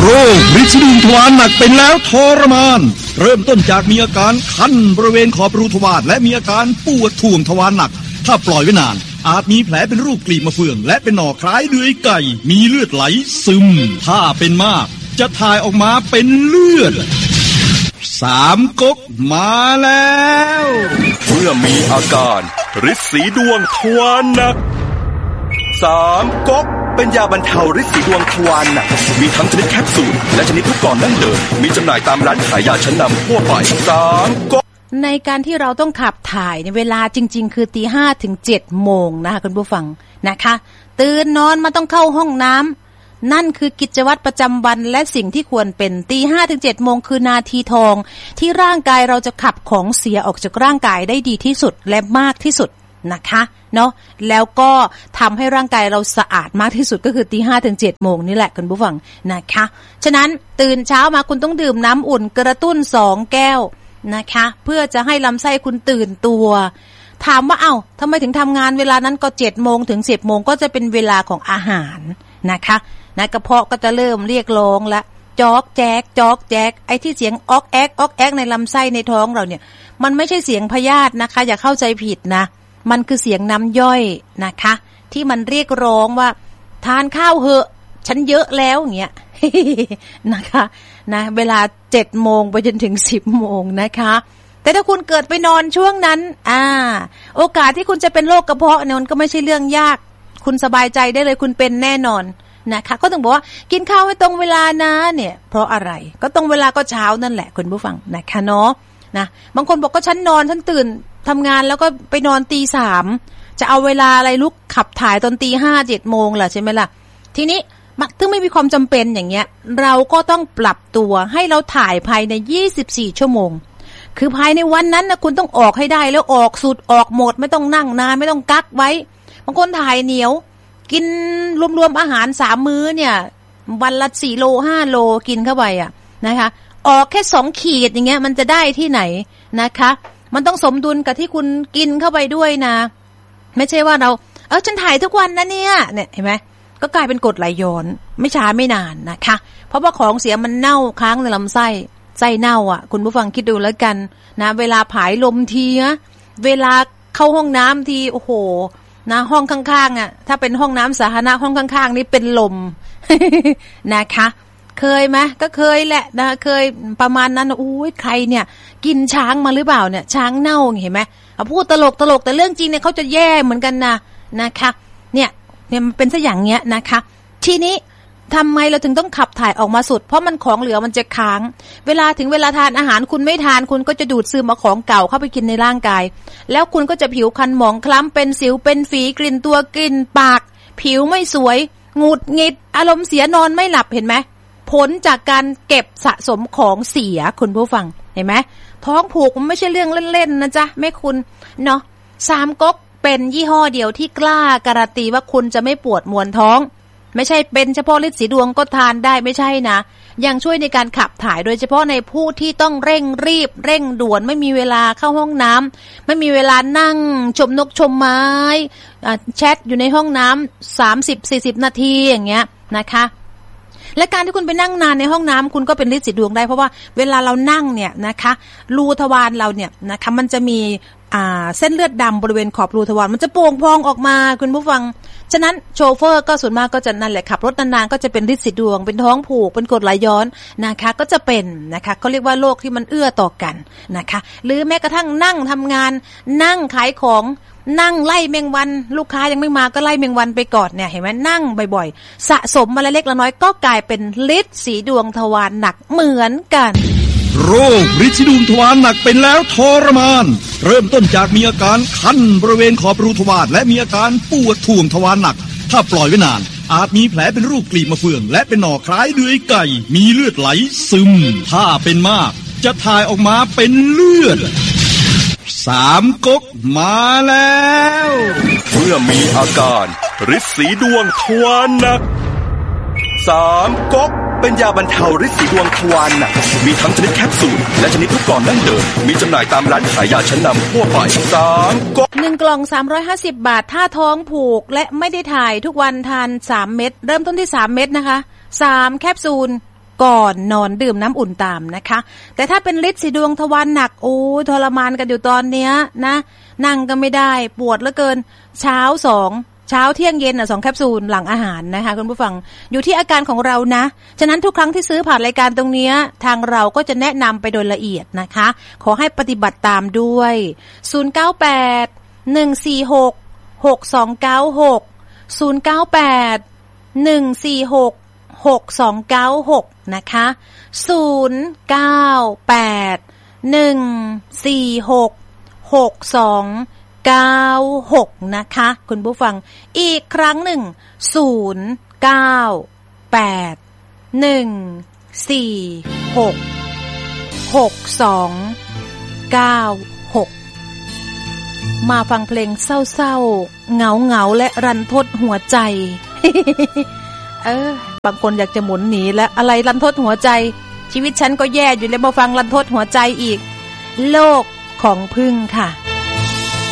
โรคฤทธิ์สีดวงทวารหนักเป็นแล้วทรมานเริ่มต้นจากมีอาการคันบริเวณขอบรูทวารและมีอาการปวดท่วงทวารหนักถ้าปล่อยไว้นานอาจมีแผลเป็นรูปกลีบมะเฟืองและเป็นหน่อคล้ายเดือยไก่มีเลือดไหลซึมถ้าเป็นมากจะถ่ายออกมาเป็นเลือดสามก๊กมาแล้วเมื่อมีอาการฤทธิ์สีดวงทวารหนักสามก๊กเป็นยาบรรเทาฤทธิ์สีดวงทวารหนักมีทั้งชนิดแคปซูลและชนิดลูกกลอนดั้งเดิมมีจำหน่ายตามร้านขายยาชั้นนำทั่วไปสามก๊กในการที่เราต้องขับถ่ายในเวลาจริงๆคือตี 5 ถึง 7 โมงนะคะคุณผู้ฟังนะคะตื่นนอนมาต้องเข้าห้องน้ำนั่นคือกิจวัตรประจำวันและสิ่งที่ควรเป็นตี 5 ถึง 7 โมงคือนาทีทองที่ร่างกายเราจะขับของเสียออกจากร่างกายได้ดีที่สุดและมากที่สุดนะคะเนาะแล้วก็ทำให้ร่างกายเราสะอาดมากที่สุดก็คือตี 5 ถึง 7 โมงนี่แหละคุณผู้ฟังนะคะฉะนั้นตื่นเช้ามาคุณต้องดื่มน้ำอุ่นกระตุ้น2 แก้วนะคะเพื่อจะให้ลำไส้คุณตื่นตัวถามว่าทำไมถึงทำงานเวลานั้นก็7 โมงถึง 10 โมงก็จะเป็นเวลาของอาหารนะคะกระเพาะก็จะเริ่มเรียกร้องละจอกแจ๊กจอกแจ๊กไอ้ที่เสียงออกแอกออกแอกในลำไส้ในท้องเราเนี่ยมันไม่ใช่เสียงพยาธินะคะอย่าเข้าใจผิดนะมันคือเสียงน้ำย่อยนะคะที่มันเรียกร้องว่าทานข้าวเหอะฉันเยอะแล้วอย่างเงี้ย นะคะนะเวลา7 โมงไปจนถึง10 โมงนะคะแต่ถ้าคุณเกิดไปนอนช่วงนั้นโอกาสที่คุณจะเป็นโรคกระเพาะเนี่ยมันก็ไม่ใช่เรื่องยากคุณสบายใจได้เลยคุณเป็นแน่นอนนะคะก็ต้องบอกว่ากินข้าวให้ตรงเวลานะเนี่ยเพราะอะไรก็ตรงเวลาก็เช้านั่นแหละคุณผู้ฟังนะคะเนาะนะบางคนบอกก็ฉันนอนฉันตื่นทำงานแล้วก็ไปนอนตี 3จะเอาเวลาอะไรลุกขับถ่ายตอนตี 5 7 โมงล่ะใช่ไหมล่ะทีนี้ถึงไม่มีความจำเป็นอย่างเงี้ยเราก็ต้องปรับตัวให้เราถ่ายภายใน24 ชั่วโมงคือภายในวันนั้นนะคุณต้องออกให้ได้แล้วออกสุดออกหมดไม่ต้องนั่งนานไม่ต้องกักไว้บางคนถ่ายเหนียวกินรวมๆอาหาร3 มื้อเนี่ยวันละ4 โล 5 โลกินเข้าไปนะคะออกแค่2 ขีดอย่างเงี้ยมันจะได้ที่ไหนนะคะมันต้องสมดุลกับที่คุณกินเข้าไปด้วยนะไม่ใช่ว่าเราฉันถ่ายทุกวันนะเนี่ยเห็นไหมก็กลายเป็นกรดไหลย้อนไม่ช้าไม่นานนะคะเพราะว่าของเสียมันเน่าค้างในลำไส้เน่าคุณผู้ฟังคิดดูแล้วกันนะเวลาผายลมทีนะเวลาเข้าห้องน้ำทีโอ้โหนะห้องข้างๆถ้าเป็นห้องน้ำสาธารณะห้องข้างๆนี่เป็นลม นะคะเคยไหมก็เคยแหละนะเคยประมาณนั้นใครเนี่ยกินช้างมาหรือเปล่าเนี่ยช้างเน่าเห็นไหมพูดตลกแต่เรื่องจริงเนี่ยเขาจะแย่เหมือนกันนะคะเนี่ยมันเป็นซะอย่างเงี้ยนะคะทีนี้ทำไมเราถึงต้องขับถ่ายออกมาสุดเพราะมันของเหลือมันจะค้างเวลาถึงเวลาทานอาหารคุณไม่ทานคุณก็จะดูดซึมเอาของเก่าเข้าไปกินในร่างกายแล้วคุณก็จะผิวคันหมองคล้ำเป็นสิวเป็นฝีกลิ่นตัวกลิ่นปากผิวไม่สวยหงุดหงิดอารมณ์เสียนอนไม่หลับเห็นไหมผลจากการเก็บสะสมของเสียคุณผู้ฟังเห็นไหมท้องผูกมันไม่ใช่เรื่องเล่นๆนะจ๊ะแม่คุณเนาะ3 ก๊กเป็นยี่ห้อเดียวที่กล้าการันตีว่าคุณจะไม่ปวดมวนท้องไม่ใช่เป็นเฉพาะฤทธิ์สีดวงก็ทานได้ไม่ใช่นะยังช่วยในการขับถ่ายโดยเฉพาะในผู้ที่ต้องเร่งรีบเร่งด่วนไม่มีเวลาเข้าห้องน้ำไม่มีเวลานั่งชมนกชมไม้แชทอยู่ในห้องน้ำ30-40 นาทีอย่างเงี้ยนะคะและการที่คุณไปนั่งนานในห้องน้ำคุณก็เป็นฤทธิ์สีดวงได้เพราะว่าเวลาเรานั่งเนี่ยนะคะรูทวารเราเนี่ยนะคะมันจะมีเส้นเลือดดำบริเวณขอบรูทวารมันจะโป่งพองออกมาคุณผู้ฟังฉะนั้นโชเฟอร์ก็ส่วนมากก็จะนั่นแหละขับรถนานๆก็จะเป็นฤทธิ์สีดวงเป็นท้องผูกเป็นกรดไหลย้อนนะคะก็จะเป็นนะคะเขาเรียกว่าโรคที่มันเอื้อต่อกันนะคะหรือแม้กระทั่งนั่งทำงานนั่งขายของนั่งไล่แมงวันลูกค้ายังไม่มาก็ไล่แมงวันไปก่อนเนี่ยเห็นไหมนั่งบ่อยๆสะสมมาเล็กๆน้อยๆก็กลายเป็นฤทธิ์สีดวงทวารหนักเหมือนกันโรคฤทธิ์สีดวงทวารหนักเป็นแล้วทรมานเริ่มต้นจากมีอาการคันบริเวณขอบรูทวารและมีอาการปวดท่วงทวารหนักถ้าปล่อยไว้นานอาจมีแผลเป็นรูปกลีบมะเฟืองและเป็นหน่อคล้ายเดือยไก่มีเลือดไหลซึมถ้าเป็นมากจะถ่ายออกมาเป็นเลือด3 ก๊กมาแล้วเมื่อมีอาการฤทธิ์สีดวงทวารหนัก3 ก๊กเป็นยาบรรเทาฤทธิ์สีดวงทวารหนักมีทั้งชนิดแคปซูลและชนิดลูกกลอนดั้งเดิมมีจำหน่ายตามร้านขายยาชั้นนำทั่วไป3 ก๊ก 1 กล่อง350 บาทถ้าท้องผูกและไม่ได้ถ่ายทุกวันทาน3 เม็ดเริ่มต้นที่3 เม็ดนะคะ3 แคปซูลก่อนนอนดื่มน้ำอุ่นตามนะคะแต่ถ้าเป็นฤทธิ์สีดวงทวารหนักโอ้ทรมานกันอยู่ตอนเนี้ยนะนั่งก็ไม่ได้ปวดเหลือเกินเช้าเที่ยงเย็น2แคปซูลหลังอาหารนะคะคุณผู้ฟังอยู่ที่อาการของเรานะฉะนั้นทุกครั้งที่ซื้อผ่านรายการตรงนี้ทางเราก็จะแนะนำไปโดยละเอียดนะคะขอให้ปฏิบัติตามด้วย098 146 6296 098 146 6296นะคะ098 146 6296นะคะคุณผู้ฟังอีกครั้งหนึ่ง098 146 6296มาฟังเพลงเศร้าๆเหงาๆและรันทดหัวใจ บางคนอยากจะหมุนหนีแล้วอะไรรันทดหัวใจชีวิตฉันก็แย่อยู่แล้วมาฟังรันทดหัวใจอีกโลกของพึ่งค่ะ